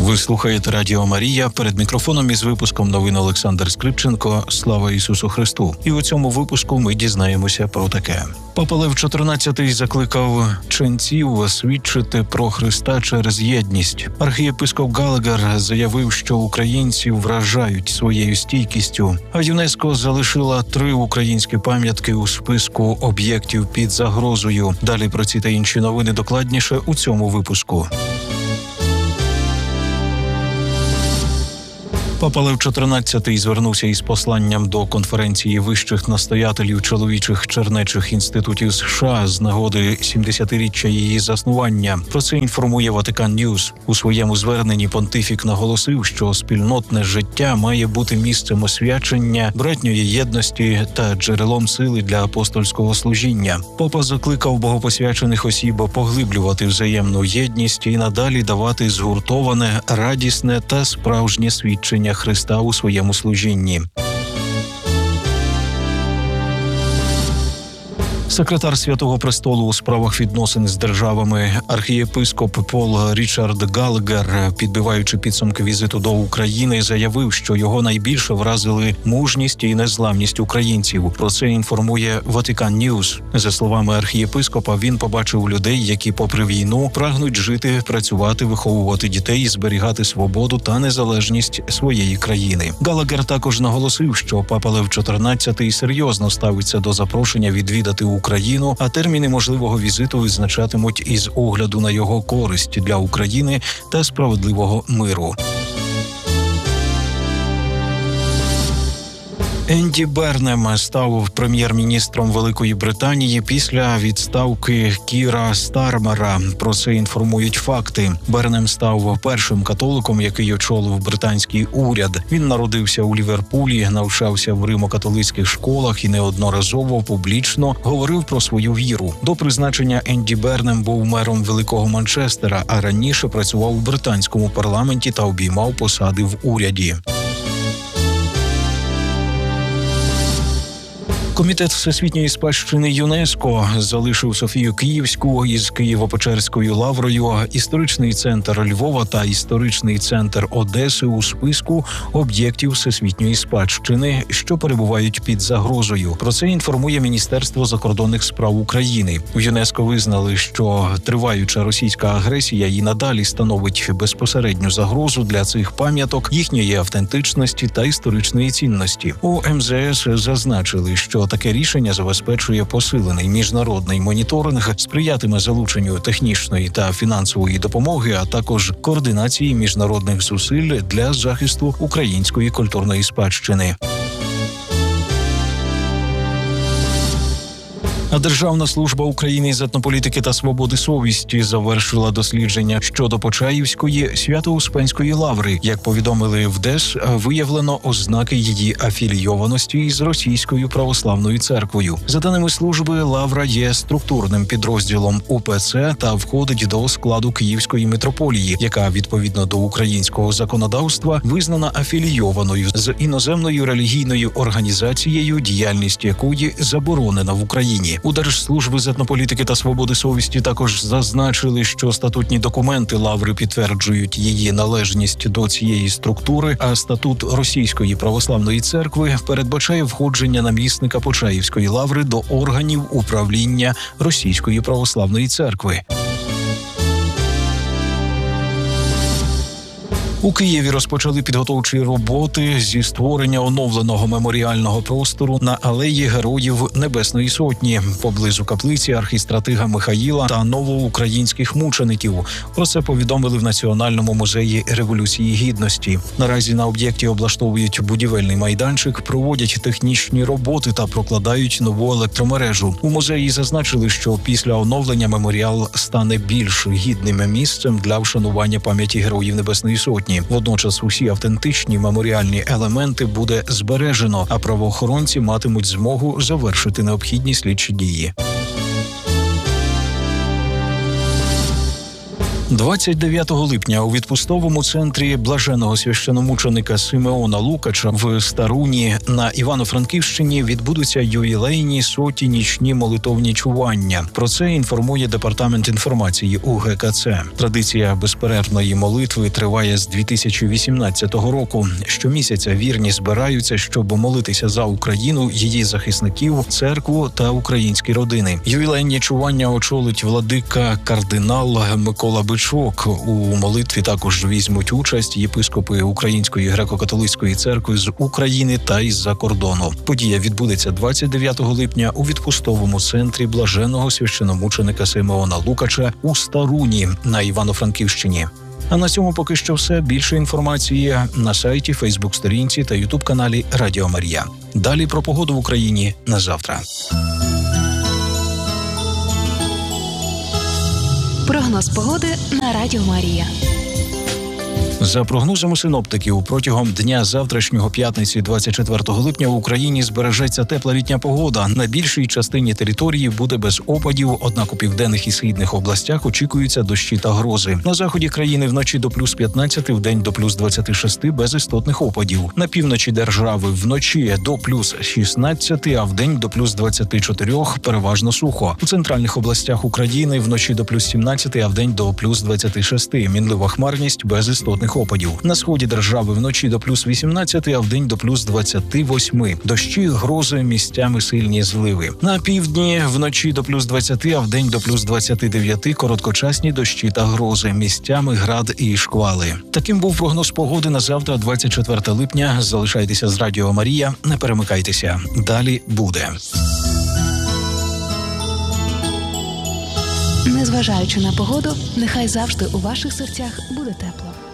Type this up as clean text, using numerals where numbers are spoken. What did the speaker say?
Ви слухаєте Радіо Марія. Перед мікрофоном із випуском новин Олександр Скрипченко. Слава Ісусу Христу! І у цьому випуску ми дізнаємося про таке. Папа Лев XIV закликав ченців свідчити про Христа через єдність. Архієпископ Галагер заявив, що українці вражають своєю стійкістю, а ЮНЕСКО залишила 3 українські пам'ятки у списку об'єктів під загрозою. Далі про ці та інші новини докладніше у цьому випуску. Папа Лев XIV звернувся із посланням до конференції вищих настоятелів чоловічих чернечих інститутів США з нагоди 70-річчя її заснування. Про це інформує Ватикан Ньюс. У своєму зверненні понтифік наголосив, що спільнотне життя має бути місцем освячення, братньої єдності та джерелом сили для апостольського служіння. Папа закликав богопосвячених осіб поглиблювати взаємну єдність і надалі давати згуртоване, радісне та справжнє свідчення Христа у своєму служінні. Секретар Святого Престолу у справах відносин з державами архієпископ Пол Річард Галагер, підбиваючи підсумки візиту до України, заявив, що його найбільше вразили мужність і незламність українців. Про це інформує Ватикан Ньюс. За словами архієпископа, він побачив людей, які попри війну прагнуть жити, працювати, виховувати дітей і зберігати свободу та незалежність своєї країни. Галагер також наголосив, що папа Лев XIV серйозно ставиться до запрошення відвідати Україну, а терміни можливого візиту визначатимуть із огляду на його користь для України та справедливого миру. Енді Бернем став прем'єр-міністром Великої Британії після відставки Кіра Стармера. Про це інформують факти. Бернем став першим католиком, який очолив британський уряд. Він народився у Ліверпулі, навчався в римо-католицьких школах і неодноразово публічно говорив про свою віру. До призначення Енді Бернем був мером Великого Манчестера, а раніше працював у британському парламенті та обіймав посади в уряді. Комітет Всесвітньої спадщини ЮНЕСКО залишив Софію Київську із Києво-Печерською лаврою, історичний центр Львова та історичний центр Одеси у списку об'єктів всесвітньої спадщини, що перебувають під загрозою. Про це інформує Міністерство закордонних справ України. В ЮНЕСКО визнали, що триваюча російська агресія і надалі становить безпосередню загрозу для цих пам'яток, їхньої автентичності та історичної цінності. У МЗС зазначили, що таке рішення забезпечує посилений міжнародний моніторинг, сприятиме залученню технічної та фінансової допомоги, а також координації міжнародних зусиль для захисту української культурної спадщини. А Державна служба України з етнополітики та свободи совісті завершила дослідження щодо Почаївської Свято-Успенської лаври. Як повідомили в ДЕС, виявлено ознаки її афілійованості із Російською православною церквою. За даними служби, лавра є структурним підрозділом УПЦ та входить до складу Київської митрополії, яка, відповідно до українського законодавства, визнана афілійованою з іноземною релігійною організацією, діяльність якої заборонена в Україні. У Держслужби з етнополітики та свободи совісті також зазначили, що статутні документи лаври підтверджують її належність до цієї структури, а статут Російської православної церкви передбачає входження намісника Почаївської лаври до органів управління Російської православної церкви. У Києві розпочали підготовчі роботи зі створення оновленого меморіального простору на алеї Героїв Небесної Сотні поблизу каплиці архістратига Михаїла та новоукраїнських мучеників. Про це повідомили в Національному музеї Революції Гідності. Наразі на об'єкті облаштовують будівельний майданчик, проводять технічні роботи та прокладають нову електромережу. У музеї зазначили, що після оновлення меморіал стане більш гідним місцем для вшанування пам'яті Героїв Небесної Сотні. Водночас усі автентичні меморіальні елементи буде збережено, а правоохоронці матимуть змогу завершити необхідні слідчі дії. 29 липня у відпустовому центрі блаженого священомученика Симеона Лукача в Старуні на Івано-Франківщині відбудуться ювілейні соті нічні молитовні чування. Про це інформує Департамент інформації УГКЦ. Традиція безперервної молитви триває з 2018 року. Щомісяця вірні збираються, щоб молитися за Україну, її захисників, церкву та українські родини. Ювілейні чування очолить владика кардинал Микола Бичок. У молитві також візьмуть участь єпископи Української греко-католицької церкви з України та із-за кордону. Подія відбудеться 29 липня у відпустовому центрі блаженого священомученика Симеона Лукача у Старуні на Івано-Франківщині. А на цьому поки що все. Більше інформації на сайті, Фейсбук-сторінці та Ютуб-каналі Радіо Марія. Далі про погоду в Україні на завтра. Прогноз погоди на Радіо Марія. За прогнозами синоптиків, протягом дня завтрашнього п'ятниці 24 липня в Україні збережеться тепла літня погода. На більшій частині території буде без опадів, однак у південних і східних областях очікуються дощі та грози. На заході країни вночі до плюс 15, вдень до плюс 26 без істотних опадів. На півночі держави вночі до плюс 16, а вдень до плюс 24 переважно сухо. У центральних областях України вночі до плюс 17, а вдень до плюс 26. Мінлива хмарність без істотних опадів. На сході держави вночі до плюс 18, а вдень до плюс 28. Дощі, грози, місцями сильні зливи. На півдні вночі до плюс 20, а вдень до плюс 29 короткочасні дощі та грози, місцями град і шквали. Таким був прогноз погоди на завтра, 24 липня. Залишайтеся з Радіо Марія, не перемикайтеся. Далі буде. Незважаючи на погоду, нехай завжди у ваших серцях буде тепло.